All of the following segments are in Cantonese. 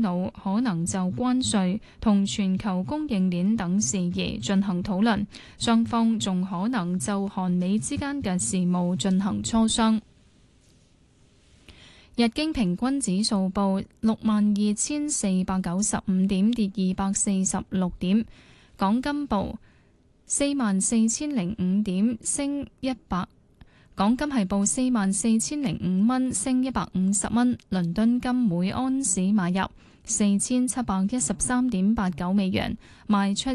腦，可能就關稅同全球供應鏈等事宜進行討論，雙方仲可能就韓美之間嘅事務進行磋商。日經平均指數報62,495點，跌246點。港金報44,005點，升100。港金係報44,005蚊，升150蚊。倫敦金每安士買入4713.89美元，賣出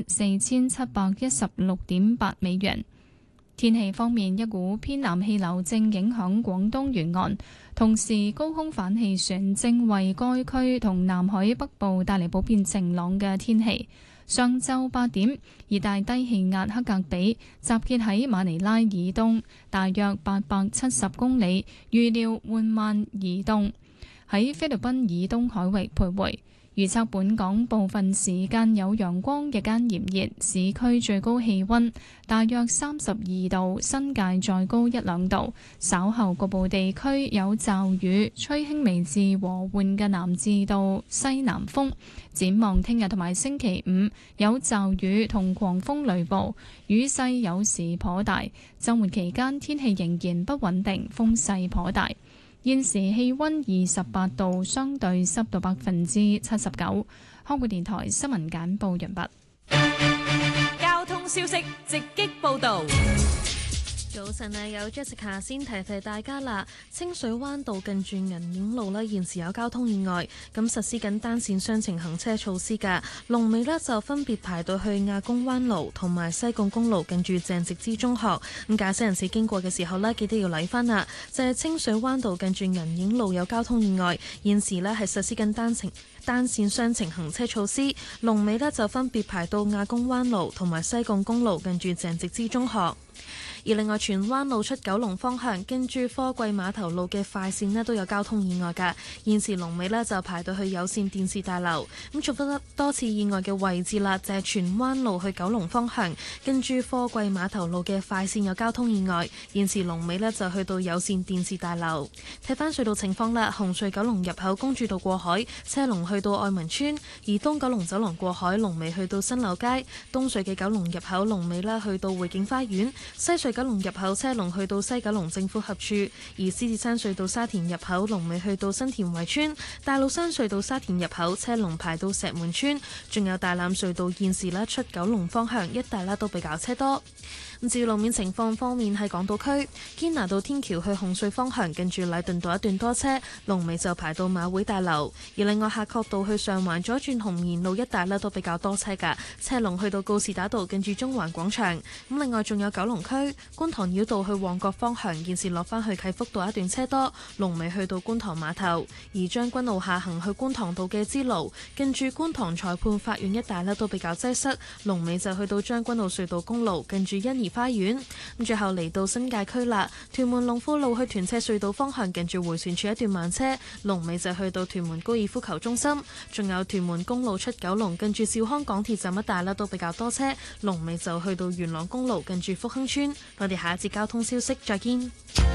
4716.8美元。天氣方面，一股偏南氣流正影響廣東沿岸，同時高空反氣旋正為該區同南海北部帶嚟普遍晴朗嘅天氣。上晝8點，熱帶低氣壓克格比集結喺馬尼拉以東大約870公里，預料緩慢移動，喺菲律賓以東海域徘徊。預測本港部分時間有陽光，日間炎熱，市區最高氣溫大約32度，新界再高1-2度。稍後局部地區有驟雨，吹輕微至和緩嘅南至到西南風。展望聽日同埋星期五有驟雨同狂風雷暴，雨勢有時頗大。週末期間天氣仍然不穩定，風勢頗大。現時氣溫28度，相對濕度79%。香港電台新聞簡報完畢。 交通消息直擊報道。 早晨啊，有 Jessica 先提大家啦。清水灣道近住銀影路呢，現時有交通意外，咁實施緊單線雙程行車措施㗎。龍尾呢就分別排到去亞公灣路同埋西貢公路近住鄭植之中學。咁駕駛人士經過嘅時候呢，記得要留返啦。就係清水灣道近住銀影路有交通意外，現時呢係實施緊單線雙程行車措施。龍尾呢就分別排到亞公灣路同埋西貢公路近住鄭植之中學。而另外，荃灣路出九龍方向，跟住貨櫃碼頭路嘅快線呢都有交通意外㗎。現時龍尾呢就排到去有線電視大樓。咁重複得多次意外嘅位置啦，就係荃灣路去九龍方向，跟住貨櫃碼頭路嘅快線有交通意外。現時龍尾呢就去到有線電視大樓。睇返隧道情況啦，紅隧九龍入口公主道過海，車龍去到愛民村；而東九龍走廊過海龍尾去到新柳街。東隧嘅九龍入口龍尾呢去到匯景花園。西隧九龍入口車龍去到西九龍政府合署，而獅子山隧道沙田入口龍尾去到新田圍村，大老山隧道沙田入口車龍排到石門村，仲有大欖隧道現時出九龍方向一帶都比較車多。至於路面情況方面，喺港島區堅拿道天橋去紅隧方向，近住禮頓道一段多車，龍尾就排到馬會大樓。而另外夏慤道去上環左轉紅棉路一帶都比較多車㗎，車龍去到告士打道近住中環廣場。咁另外仲有九龍區觀塘繞道去旺角方向，現時落返去啟福道一段車多，龍尾去到觀塘碼頭。而將軍澳下行去觀塘道嘅支路，近住觀塘裁判法院一帶都比較擠塞，龍尾就去到將軍澳隧道公路近住欣怡花園。咁最後嚟到新界區啦，屯門龍富路去屯赤隧道方向，近住迴旋處一段慢車，龍尾就去到屯門高爾夫球中心。仲有屯門公路出九龍，近住兆康港鐵站一帶都比較多車，龍尾就去到元朗公路近住福亨村。我哋下一節交通消息再見。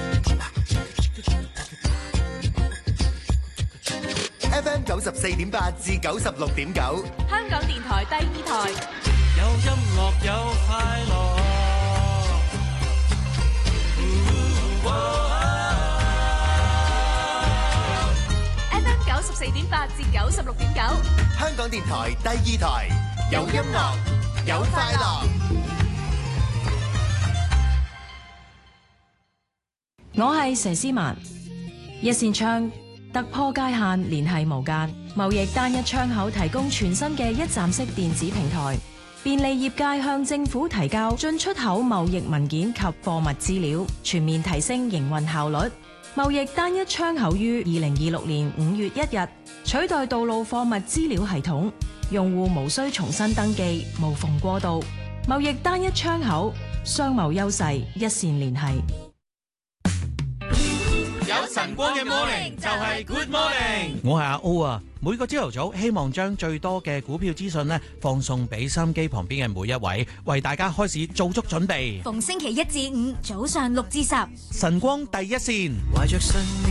FM 94.8至96.9， 香港電台第二台， 有音樂有快樂。 FM 94.8至96.9， 香港電台第二台，有音樂有快樂。 我係佘詩曼，一線窗突破界限，聯繫無間，貿易單一窗口提供全新嘅一站式電子平台，便利業界向政府提交進出口貿易文件及貨物資料，全面提升營運效率。貿易單一窗口於2026年5月1日取代道路貨物資料系統，用戶無需重新登記，無縫過渡。貿易單一窗口，商貿優勢一線聯繫。 有晨光嘅 morning 就係 good morning。我係阿 O 啊，每個朝頭早希望將最多嘅股票資訊呢放送俾收音機旁邊嘅每一位，為大家開始做足準備。 逢星期1至5早上6至10， 晨光第一線。懷着信念